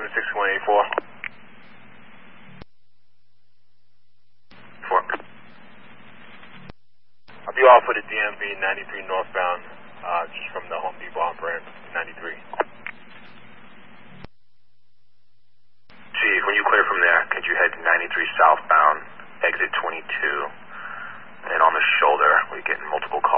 76184. 4. I'll be off for the DMV 93 northbound, just from the Home Depot on brand 93. Chief, when you clear from there, could you head to 93 southbound, exit 22, and on the shoulder, we're getting multiple calls.